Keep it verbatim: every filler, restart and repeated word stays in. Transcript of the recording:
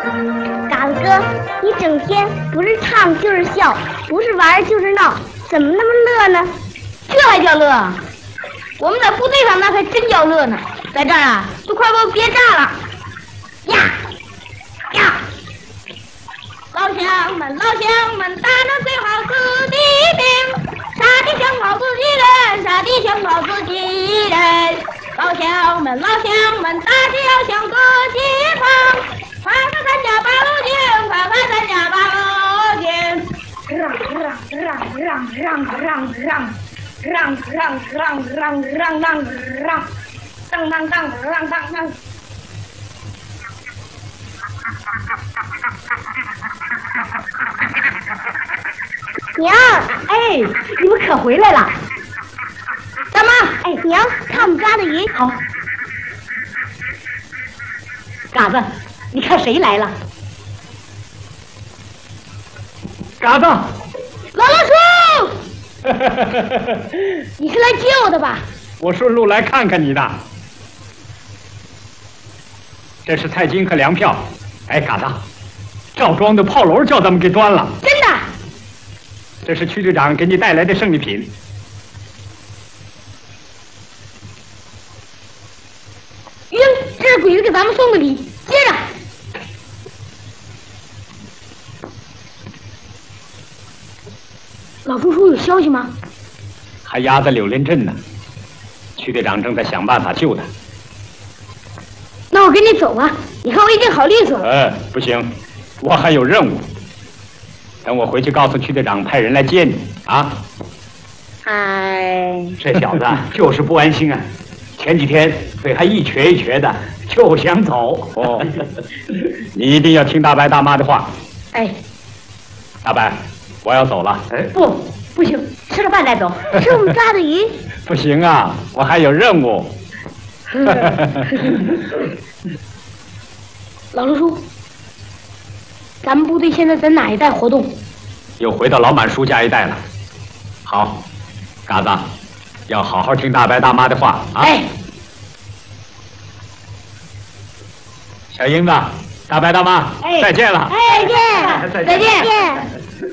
嘎子哥，你整天不是唱就是笑，不是玩就是闹，怎么那么乐呢？ 这还叫乐？我们在部队上那才真叫乐呢，在这儿啊，都快把我憋炸了！呀呀！老乡们，老乡们，打仗最好自己兵，杀敌想好自己人，杀敌想好自己人。老乡们，老乡们，大家要向各解放，快快参加八路军，快快参加八路军！让让让让让让让让让让让让让让，当当当当当当。 娘， 哎，你们可回来了！大妈， 哎，娘，看我们抓的鱼。 好。嘎子，你看谁来了？ 嘎子， 老老鼠，你是来救的吧？ 我顺路来看看你的。这是菜金和粮票。哎，嘎子，赵庄的炮楼叫咱们给端了。 真的？ 这是区队长给你带来的胜利品。 晕，这是鬼子给咱们送的礼。接着，老叔叔有消息吗？ 还压在柳林镇呢，区队长正在想办法救他。 那我跟你走吧，你看我一定好利索。 呃，不行，我还有任务。等我回去告诉区队长派人来接你啊！ 哎， 这小子就是不安心啊！前几天嘴还一瘸一瘸的，就想走。哦，你一定要听大白大妈的话。 哎， 大白，我要走了。哎， 不，不行，吃了饭再走。 是我们抓的鱼。 不行啊，我还有任务。 老叔叔，咱们部队现在在哪一带活动？ 又回到老满叔家一带了。好，嘎子，要好好听大白大妈的话啊！ 哎， 小英子，大白大妈， 哎， 再见了！ 哎，再见， 再见， 再见。 再见。